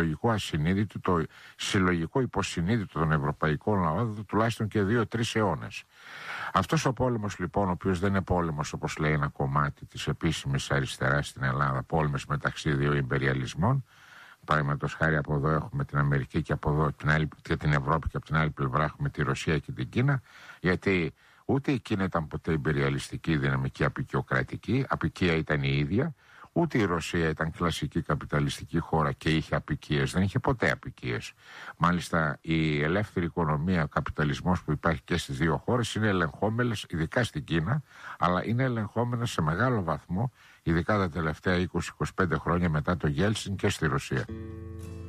συλλογικό ασυνείδητο, το συλλογικό υποσυνείδητο των ευρωπαϊκών λαών τουλάχιστον και 2-3 αιώνες. Αυτός ο πόλεμος λοιπόν, ο οποίος δεν είναι πόλεμος όπως λέει ένα κομμάτι της επίσημης αριστεράς στην Ελλάδα, πόλεμος μεταξύ δύο ιμπεριαλισμών. Παραδείγματος χάρη, από εδώ έχουμε την Αμερική και από εδώ και την Ευρώπη, και από την άλλη πλευρά έχουμε τη Ρωσία και την Κίνα, γιατί ούτε η Κίνα ήταν ποτέ ιμπεριαλιστική, δυναμική, απικιοκρατική, απικία ήταν η ίδια, ούτε η Ρωσία ήταν κλασική καπιταλιστική χώρα και είχε απικίες, δεν είχε ποτέ απικίες. Μάλιστα η ελεύθερη οικονομία, ο καπιταλισμός που υπάρχει και στις δύο χώρες είναι ελεγχόμενες, ειδικά στην Κίνα, αλλά είναι ελεγχόμενες σε μεγάλο βαθμό, ειδικά τα τελευταία 20-25 χρόνια μετά το Γέλσιν, και στη Ρωσία.